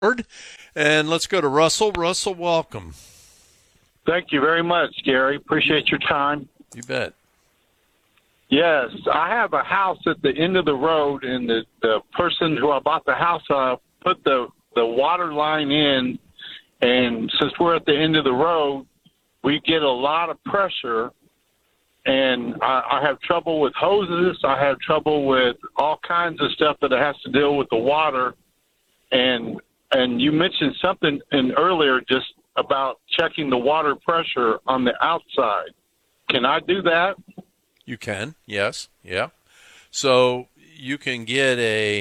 And let's go to Russell. Russell, welcome. Thank you very much, Gary. Appreciate your time. You bet. Yes, I have a house at the end of the road, and the person who I bought the house of put the water line in, and since we're at the end of the road, we get a lot of pressure, and I have trouble with hoses. I have trouble with all kinds of stuff that has to deal with the water, and you mentioned something earlier just about checking the water pressure on the outside. Can I do that? You can, yes, yeah. So you can get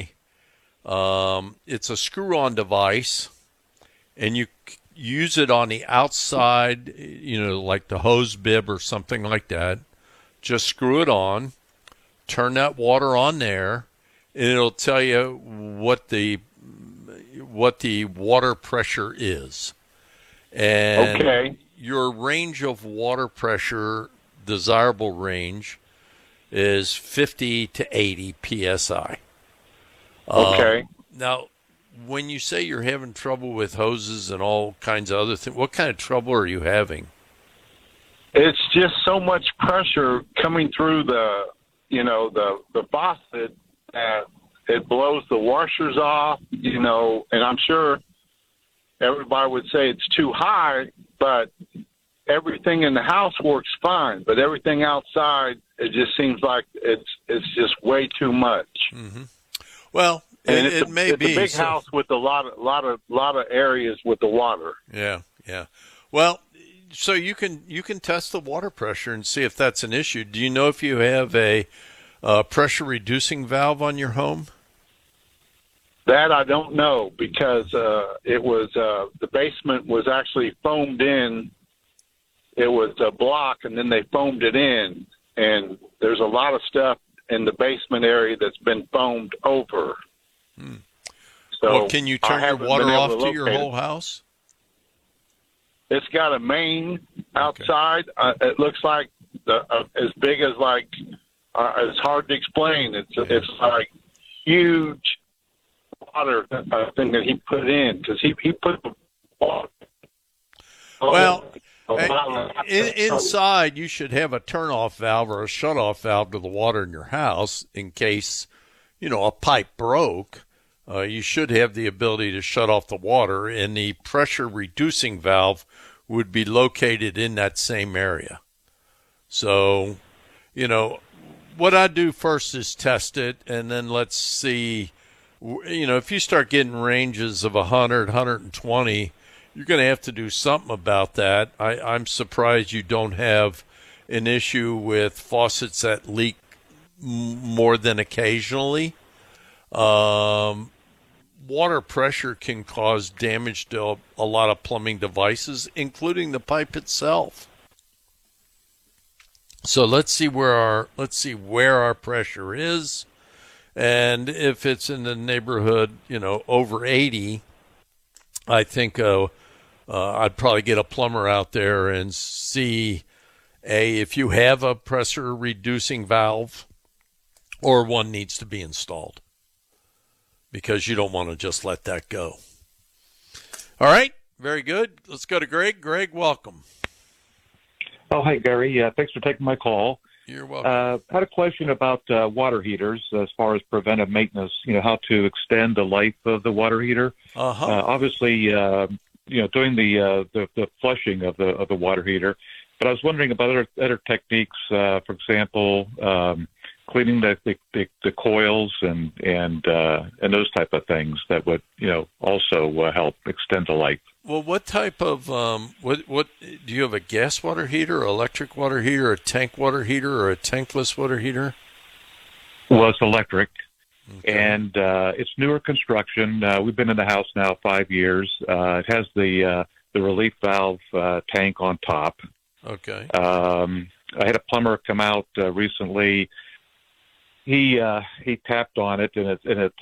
it's a screw-on device, and you use it on the outside, like the hose bib or something like that. Just screw it on, turn that water on there, and it'll tell you what the water pressure is. And okay. Your range of water pressure, desirable range, is 50 to 80 psi. Okay. Now, when you say you're having trouble with hoses and all kinds of other things, what kind of trouble are you having? It's just so much pressure coming through the faucet that it blows the washers off, and I'm sure everybody would say it's too high, but everything in the house works fine, but everything outside, it just seems like it's just way too much. Mm-hmm. Well, it may be a big house with a lot of areas with the water. Yeah. Well, so you can test the water pressure and see if that's an issue. Do you know if you have a pressure reducing valve on your home? That I don't know, because it was the basement was actually foamed in. It was a block, and then they foamed it in, and there's a lot of stuff in the basement area that's been foamed over. So well, can you turn your water off to your whole house? It's got a main outside. It looks like as big as it's hard to explain. It's like huge water thing that he put in, because he put the water. Well, inside you should have a turn-off valve or a shut-off valve to the water in your house in case, a pipe broke. You should have the ability to shut off the water, and the pressure-reducing valve would be located in that same area. So, what I do first is test it, and then let's see. If you start getting ranges of 100, 120, you're going to have to do something about that. I'm surprised you don't have an issue with faucets that leak more than occasionally. Water pressure can cause damage to a lot of plumbing devices, including the pipe itself. So let's see where our pressure is. And if it's in the neighborhood, over 80, I think I'd probably get a plumber out there and see, if you have a pressure reducing valve or one needs to be installed, because you don't want to just let that go. All right, very good. Let's go to Greg. Greg, welcome. Oh, hi, Gary. Thanks for taking my call. You're welcome. I had a question about water heaters as far as preventive maintenance, how to extend the life of the water heater. Obviously, doing the flushing of the water heater. But I was wondering about other techniques, for example, cleaning the coils and those type of things that would, also help extend the life. Well, what type of what do you have? A gas water heater, electric water heater, a tank water heater, or a tankless water heater? Well, it's electric, and it's newer construction. We've been in the house now 5 years. It has the relief valve tank on top. Okay. I had a plumber come out recently. He tapped on it, and it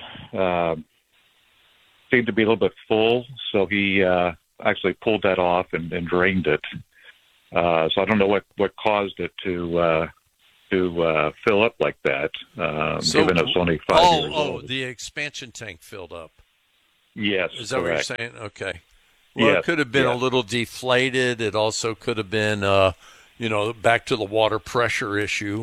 seemed to be a little bit full, so he actually pulled that off and drained it. So I don't know what caused it to fill up like that, given it's only 5 years old. The expansion tank filled up. Yes, Is that correct. what you're saying? Okay. Well, Yes, it could have been a yes. little deflated. It also could have been, back to the water pressure issue.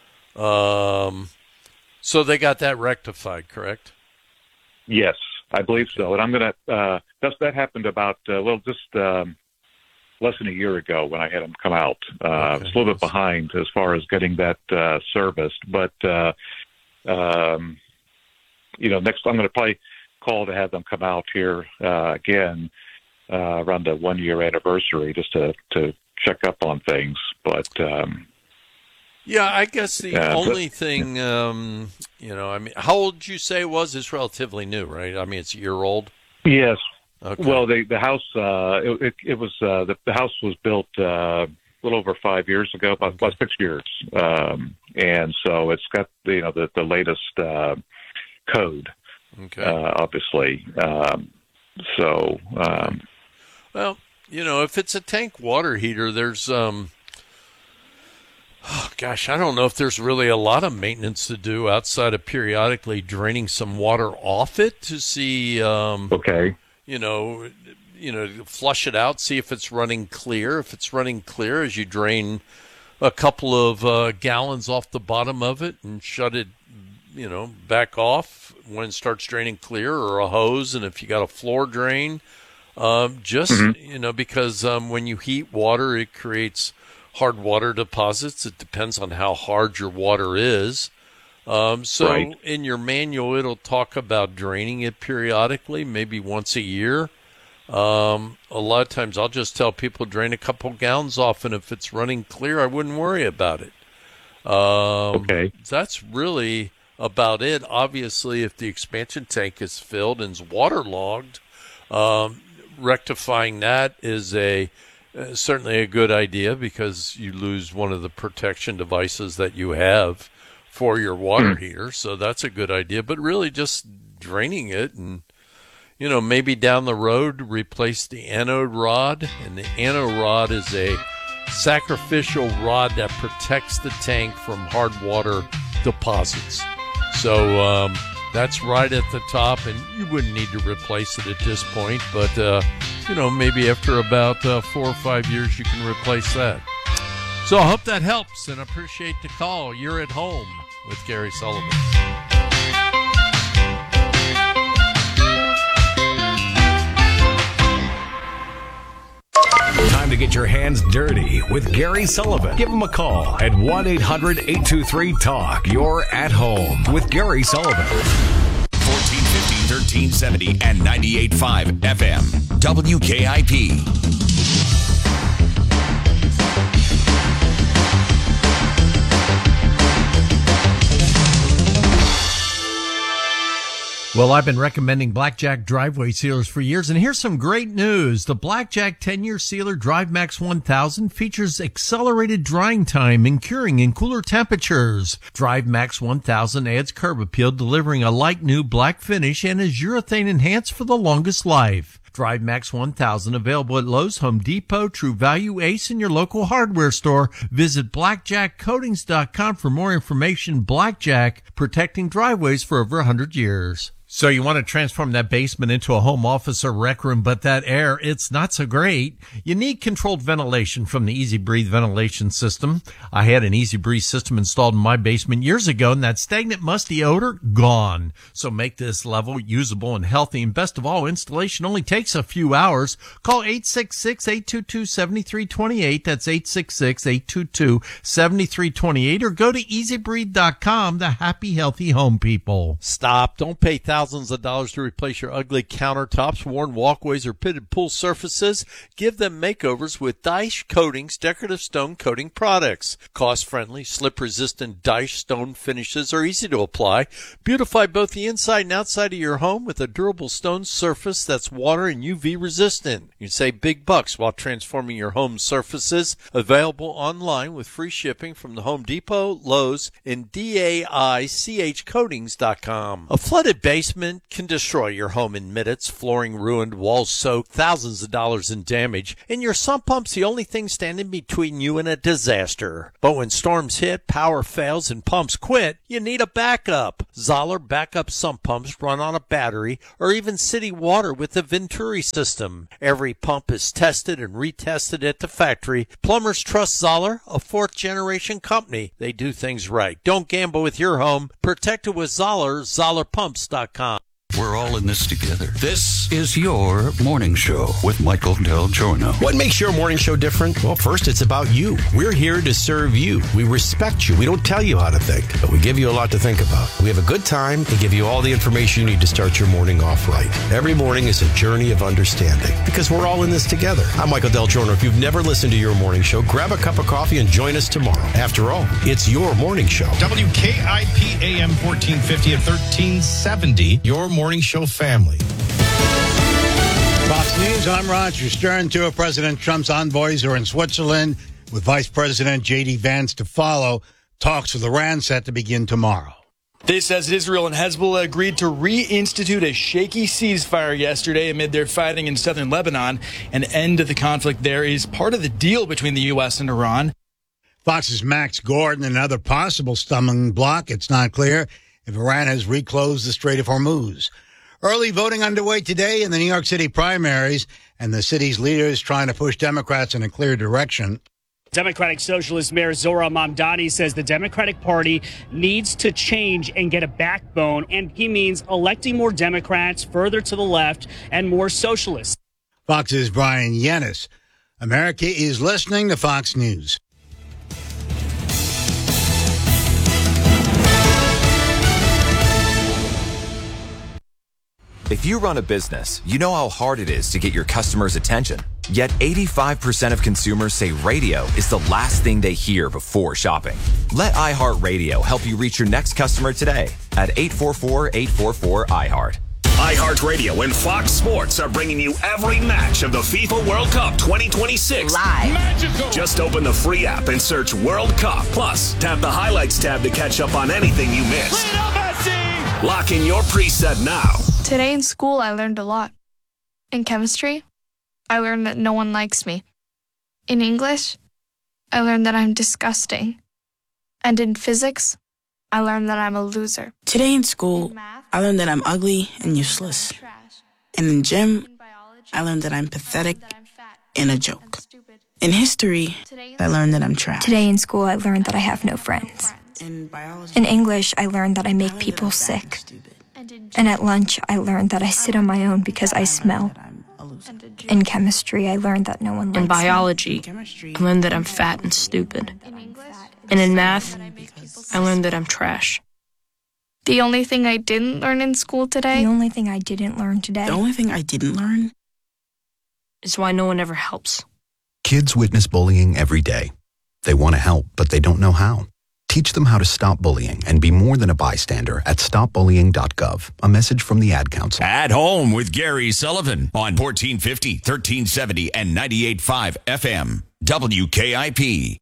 So they got that rectified, correct? Yes, I believe so. And I'm going to, that happened about, just less than a year ago when I had them come out. Okay. It's a little bit behind as far as getting that serviced. But, next I'm going to probably call to have them come out here again around the 1 year anniversary just to check up on things. But, yeah, I guess the only thing, how old did you say it was? It's relatively new, right? I mean, it's a year old. Yes. Okay. Well, the house it was the house was built a little over 5 years ago, about 6 years, and so it's got the latest code, Okay. obviously. Well, if it's a tank water heater, there's I don't know if there's really a lot of maintenance to do outside of periodically draining some water off it to see, Okay. Flush it out, see if it's running clear. If it's running clear, as you drain a couple of gallons off the bottom of it and shut it, back off when it starts draining clear, or a hose. And if you got a floor drain, because when you heat water, it creates hard water deposits. It depends on how hard your water is. Right. In your manual, it'll talk about draining it periodically, maybe once a year. A lot of times I'll just tell people drain a couple gallons off, and if it's running clear, I wouldn't worry about it. Okay. That's really about it. Obviously, if the expansion tank is filled and is waterlogged, rectifying that is certainly a good idea, because you lose one of the protection devices that you have for your water heater. So that's a good idea. But really just draining it, and maybe down the road replace the anode rod. And the anode rod is a sacrificial rod that protects the tank from hard water deposits. So that's right at the top, and you wouldn't need to replace it at this point, but maybe after about 4 or 5 years you can replace that. So I hope that helps, and appreciate the call. You're at home with Gary Sullivan. Time to get your hands dirty with Gary Sullivan. Give him a call at 1-800-823-TALK. You're at home with Gary Sullivan. 1450, 1370, and 98.5 FM. WKIP. Well, I've been recommending Blackjack driveway sealers for years, and here's some great news. The Blackjack 10-year sealer DriveMax 1000 features accelerated drying time and curing in cooler temperatures. DriveMax 1000 adds curb appeal, delivering a like new black finish, and is urethane enhanced for the longest life. DriveMax 1000 available at Lowe's, Home Depot, True Value, Ace, and your local hardware store. Visit blackjackcoatings.com for more information. Blackjack, protecting driveways for over 100 years. So you want to transform that basement into a home office or rec room, but that air, it's not so great. You need controlled ventilation from the Easy Breathe ventilation system. I had an Easy Breathe system installed in my basement years ago, and that stagnant, musty odor, gone. So make this level usable and healthy, and best of all, installation only takes a few hours. Call 866-822-7328. That's 866-822-7328, or go to easybreathe.com, the happy, healthy home people. Stop. Don't pay thousands of dollars to replace your ugly countertops, worn walkways, or pitted pool surfaces. Give them makeovers with Daesh Coatings decorative stone coating products. Cost-friendly, slip-resistant Daesh stone finishes are easy to apply. Beautify both the inside and outside of your home with a durable stone surface that's water and UV resistant. You can save big bucks while transforming your home surfaces. Available online with free shipping from the Home Depot, Lowe's, and DAICHcoatings.com. A flooded basement cement can destroy your home in minutes, flooring ruined, walls soaked, thousands of dollars in damage, and your sump pump's the only thing standing between you and a disaster. But when storms hit, power fails, and pumps quit, you need a backup. Zoller backup sump pumps run on a battery or even city water with the Venturi system. Every pump is tested and retested at the factory. Plumbers trust Zoller, a fourth-generation company. They do things right. Don't gamble with your home. Protect it with Zoller, ZollerPumps.com. We're all in this together. This is your morning show with Michael Del Giorno. What makes your morning show different? Well, first, it's about you. We're here to serve you. We respect you. We don't tell you how to think, but we give you a lot to think about. We have a good time and give you all the information you need to start your morning off right. Every morning is a journey of understanding because we're all in this together. I'm Michael Del Giorno. If you've never listened to your morning show, grab a cup of coffee and join us tomorrow. After all, it's your morning show. WKIP AM 1450 at 1370. Your morning show family. Fox News, I'm Roger Stern. Two of President Trump's envoys are in Switzerland with Vice President J.D. Vance to follow. Talks with Iran set to begin tomorrow. This as Israel and Hezbollah agreed to reinstitute a shaky ceasefire yesterday amid their fighting in southern Lebanon. An end to the conflict there is part of the deal between the U.S. and Iran. Fox's Max Gordon, another possible stumbling block. It's not clear if Iran has reclosed the Strait of Hormuz. Early voting underway today in the New York City primaries, and the city's leaders trying to push Democrats in a clear direction. Democratic Socialist Mayor Zohran Mamdani says the Democratic Party needs to change and get a backbone, and he means electing more Democrats further to the left and more socialists. Fox's Brian Yennis. America is listening to Fox News. If you run a business, you know how hard it is to get your customers' attention. Yet 85% of consumers say radio is the last thing they hear before shopping. Let iHeartRadio help you reach your next customer today at 844-844-iHeart. iHeartRadio and Fox Sports are bringing you every match of the FIFA World Cup 2026 live. Magical. Just open the free app and search World Cup. Plus, tap the highlights tab to catch up on anything you missed. Lock in your preset now. Today in school, I learned a lot. In chemistry, I learned that no one likes me. In English, I learned that I'm disgusting. And in physics, I learned that I'm a loser. Today in school, I learned that I'm ugly and useless. And in gym, I learned that I'm pathetic and a joke. In history, I learned that I'm trash. Today in school, I learned that I have no friends. In English, I learned that I make people sick. And at lunch, I learned that I sit on my own because I smell. In chemistry, I learned that no one likes me. In biology, I learned that I'm fat and stupid. And in math, I learned that I'm trash. The only thing I didn't learn in school today? The only thing I didn't learn today. The only thing I didn't learn is why no one ever helps. Kids witness bullying every day. They want to help, but they don't know how. Teach them how to stop bullying and be more than a bystander at stopbullying.gov. A message from the Ad Council. At Home with Gary Sullivan on 1450, 1370, and 98.5 FM. WKIP.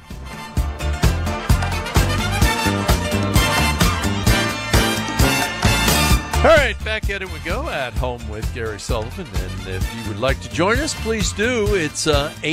All right, back at it we go. At Home with Gary Sullivan. And if you would like to join us, please do. It's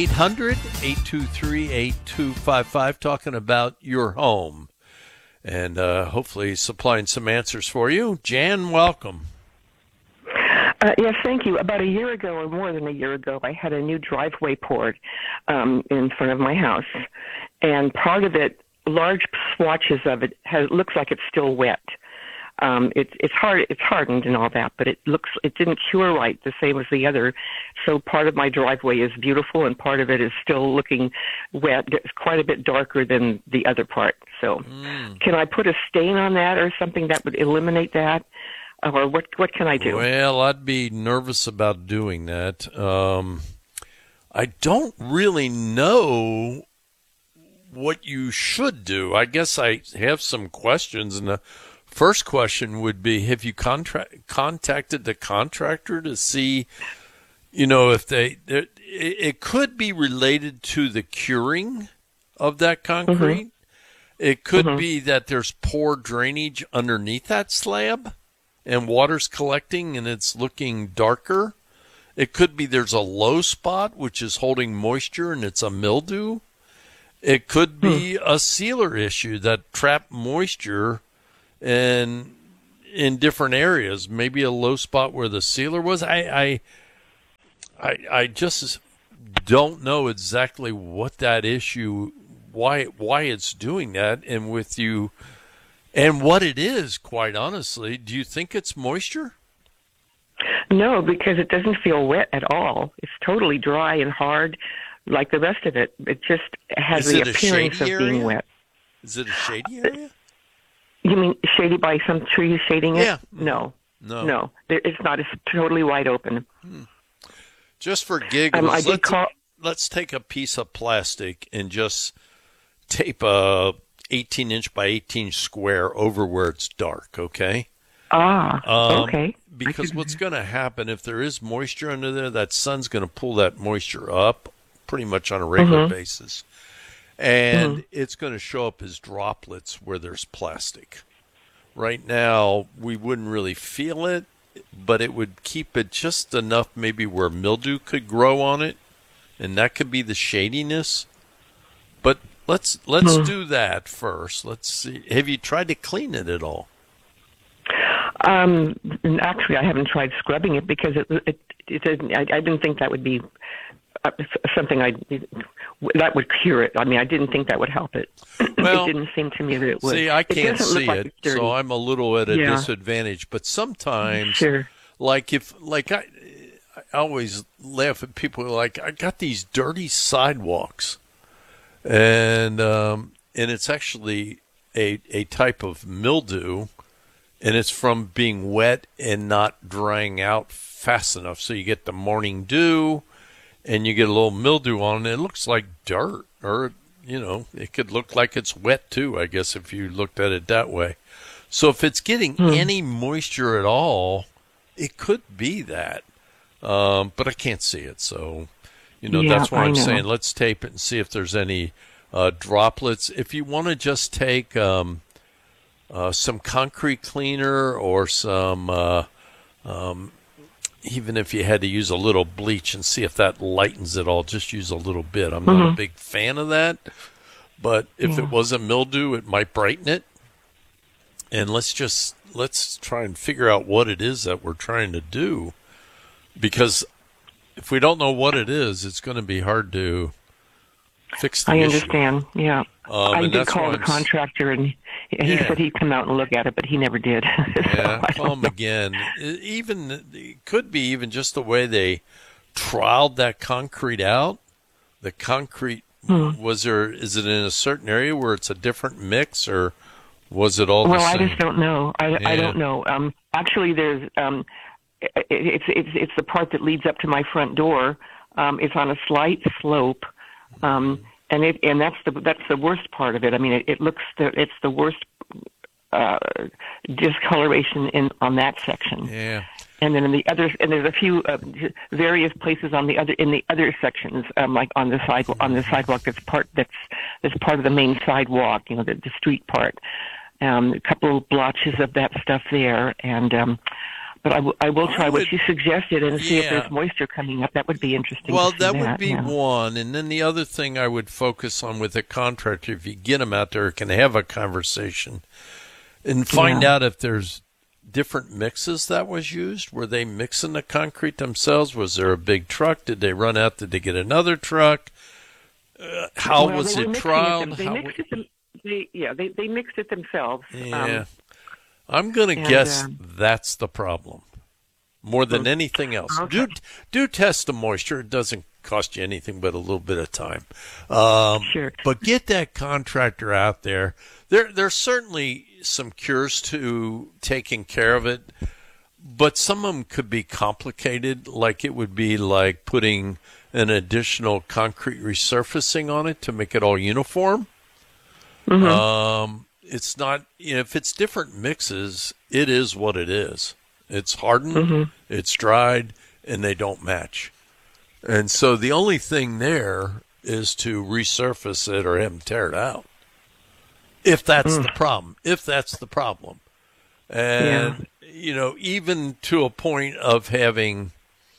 800-823-8255, talking about your home. And hopefully supplying some answers for you. Jan, welcome. Yes, thank you. About a year ago, or more than a year ago, I had a new driveway poured in front of my house. And part of it, large swatches of it, looks like it's still wet. It's hardened and all that, but it didn't cure right the same as the other. So part of my driveway is beautiful and part of it is still looking wet. It's quite a bit darker than the other part. So can I put a stain on that or something that would eliminate that? Or what can I do? Well, I'd be nervous about doing that. I don't really know what you should do. I guess I have some questions, and the first question would be, have you contacted the contractor to see, if it could be related to the curing of that concrete. Mm-hmm. It could be that there's poor drainage underneath that slab. and water's collecting and it's looking darker. It could be there's a low spot which is holding moisture and it's a mildew. It could be a sealer issue that trapped moisture in different areas. Maybe a low spot where the sealer was. I just don't know exactly what that issue, why it's doing that, and with you, and what it is. Quite honestly, do you think it's moisture? No, because it doesn't feel wet at all. It's totally dry and hard, like the rest of it. It just has the appearance of being wet. Is it a shady area? You mean shady by some trees shading it? Yeah. No. It's not. It's totally wide open. Just for giggles, let's take a piece of plastic and just tape a 18-inch by 18 square over where it's dark, okay? Okay. Because what's going to happen if there is moisture under there, that sun's going to pull that moisture up pretty much on a regular basis. And it's going to show up as droplets where there's plastic. Right now, we wouldn't really feel it, but it would keep it just enough maybe where mildew could grow on it, and that could be the shadiness. But let's do that first. Let's see. Have you tried to clean it at all? Actually, I haven't tried scrubbing it because I didn't think that would be something that would cure it. I mean, I didn't think that would help it. Well, it didn't seem to me that it would. See, I can't see it, so I'm a little at a disadvantage. But sometimes, I always laugh at people who are like, I got these dirty sidewalks, and it's actually a type of mildew. And it's from being wet and not drying out fast enough. So you get the morning dew and you get a little mildew on it. It looks like dirt, or, it could look like it's wet too, I guess, if you looked at it that way. So if it's getting any moisture at all, it could be that. But I can't see it. So, that's why I'm saying let's tape it and see if there's any droplets. If you want to just take some concrete cleaner or some, even if you had to use a little bleach and see if that lightens it all, just use a little bit. I'm not a big fan of that, but if it was a mildew, it might brighten it. And let's try and figure out what it is that we're trying to do, because if we don't know what it is, it's going to be hard to fix the issue. I understand, yeah. I did call the contractor, and he said he'd come out and look at it, but he never did. Call him again. It could be even just the way they troweled that concrete out. The concrete, is it in a certain area where it's a different mix, or was it all the same? Well, I just don't know. I don't know. Actually, there's it's the part that leads up to my front door. It's on a slight slope. And that's the worst part of it. I mean, it's the worst discoloration on that section. Yeah. And then and there's a few various places in the other sections, like on the sidewalk that's part of the main sidewalk. The street part. A couple of blotches of that stuff there, and. But I will try what you suggested and see if there's moisture coming up. That would be interesting. Well, that would be one. And then the other thing I would focus on with a contractor, if you get them out there, can have a conversation and find out if there's different mixes that was used. Were they mixing the concrete themselves? Was there a big truck? Did they run out? Did they get another truck? How was it trialed? They mixed it themselves. Yeah. I'm going to guess that's the problem more than anything else. Okay. Do test the moisture. It doesn't cost you anything but a little bit of time. Sure. But get that contractor out there. There's certainly some cures to taking care of it, but some of them could be complicated. Like it would be like putting an additional concrete resurfacing on it to make it all uniform. It's not, if it's different mixes, it is what it is. It's hardened, it's dried, and they don't match. And so the only thing there is to resurface it or have them tear it out. If that's the problem. And even to a point of having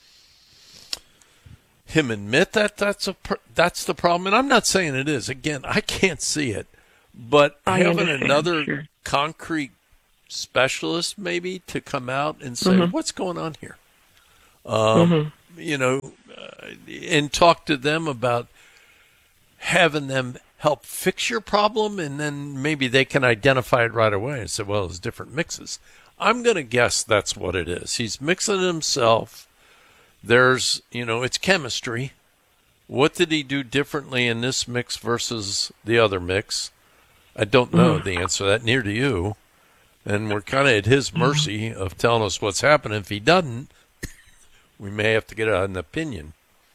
him admit that that's the problem. And I'm not saying it is. Again, I can't see it. But having another concrete specialist maybe to come out and say, what's going on here? And talk to them about having them help fix your problem, and then maybe they can identify it right away and say, well, it's different mixes. I'm going to guess that's what it is. He's mixing it himself. There's, it's chemistry. What did he do differently in this mix versus the other mix? I don't know the answer to that, near to you. And we're kind of at his mercy of telling us what's happening. If he doesn't, we may have to get an opinion.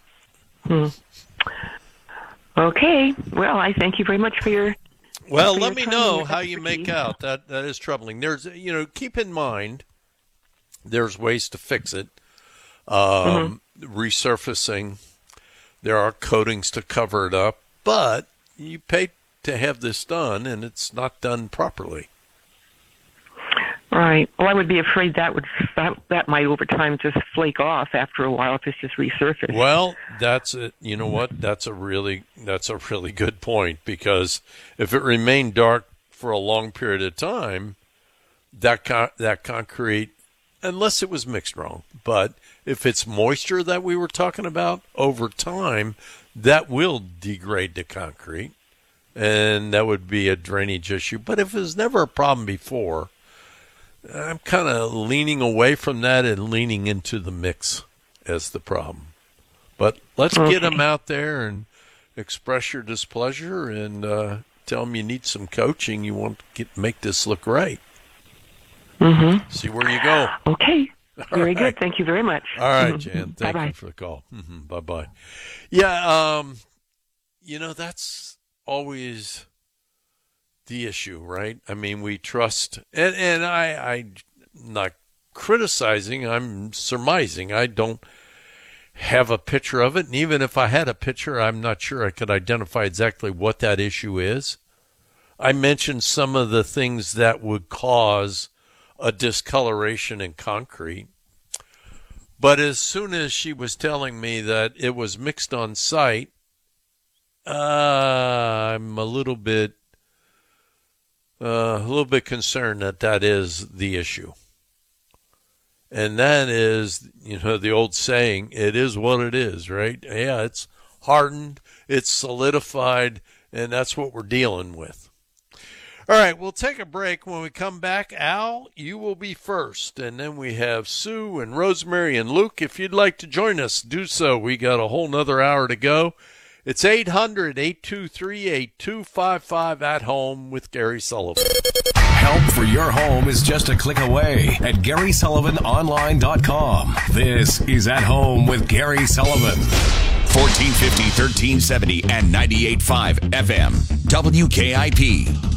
Okay. Well, I thank you very much for your... Well, let me know how you make out. That is troubling. There's, keep in mind, there's ways to fix it. Resurfacing. There are coatings to cover it up, but you pay to have this done, and it's not done properly. Right. Well, I would be afraid that might over time just flake off after a while if it's just resurfaced. Well, that's it. You know what? That's a really good point, because if it remained dark for a long period of time, that concrete, unless it was mixed wrong, but if it's moisture that we were talking about over time, that will degrade the concrete, and that would be a drainage issue. But if it was never a problem before, I'm kind of leaning away from that and leaning into the mix as the problem. But let's get them out there and express your displeasure and tell them you need some coaching. You want to make this look right. See where you go. Okay. Very good. Thank you very much. All right, Jan. Thank you for the call. Bye-bye. Yeah, that's always the issue, right? I mean, we trust, and I'm not criticizing, I'm surmising. I don't have a picture of it, and even if I had a picture, I'm not sure I could identify exactly what that issue is. I mentioned some of the things that would cause a discoloration in concrete, but as soon as she was telling me that it was mixed on site, I'm a little bit concerned that is the issue. And that is, the old saying, it is what it is, right? Yeah, it's hardened, it's solidified, and that's what we're dealing with. All right, we'll take a break. When we come back, Al, you will be first. And then we have Sue and Rosemary and Luke. If you'd like to join us, do so. We got a whole nother hour to go. It's 800-823-8255 at home with Gary Sullivan. Help for your home is just a click away at GarySullivanOnline.com. This is At Home with Gary Sullivan. 1450, 1370, and 98.5 FM. WKIP.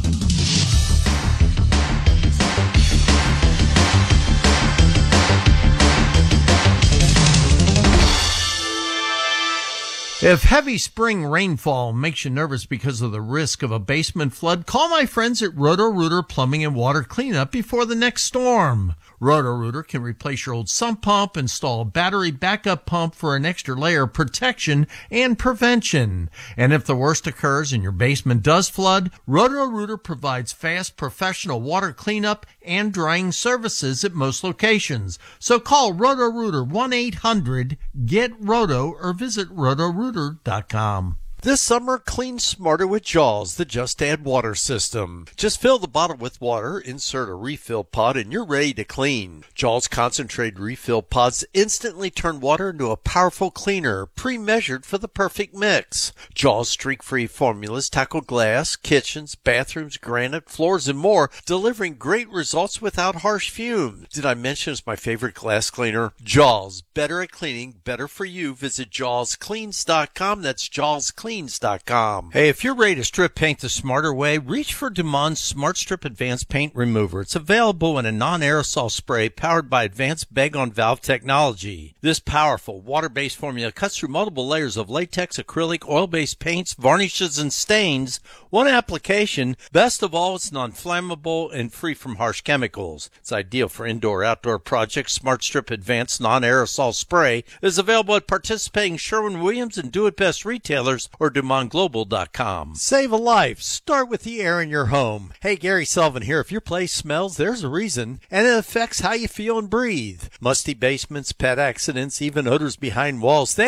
If heavy spring rainfall makes you nervous because of the risk of a basement flood, call my friends at Roto-Rooter Plumbing and Water Cleanup before the next storm. Roto-Rooter can replace your old sump pump, install a battery backup pump for an extra layer of protection and prevention. And if the worst occurs and your basement does flood, Roto-Rooter provides fast professional water cleanup and drying services at most locations. So call Roto-Rooter 1-800-GET-ROTO or visit Roto-Rooter.com. This summer, clean smarter with Jaws, the Just Add Water system. Just fill the bottle with water, insert a refill pod, and you're ready to clean. Jaws concentrated refill pods instantly turn water into a powerful cleaner, pre-measured for the perfect mix. Jaws streak-free formulas tackle glass, kitchens, bathrooms, granite, floors, and more, delivering great results without harsh fumes. Did I mention it's my favorite glass cleaner? Jaws, better at cleaning, better for you. Visit JawsCleans.com. That's JawsCleans.com. DumondCleans.com. Hey, if you're ready to strip paint the smarter way, reach for Dumond's Smart Strip Advanced Paint Remover. It's available in a non-aerosol spray powered by advanced bag-on-valve technology. This powerful water-based formula cuts through multiple layers of latex, acrylic, oil-based paints, varnishes, and stains. One application. Best of all, it's non-flammable and free from harsh chemicals. It's ideal for indoor-outdoor projects. Smart Strip Advanced Non-Aerosol Spray is available at participating Sherwin-Williams and Do-It-Best retailers or DumondGlobal.com. Save a life. Start with the air in your home. Hey, Gary Sullivan here. If your place smells, there's a reason, and it affects how you feel and breathe. Musty basements, pet accidents, even odors behind walls.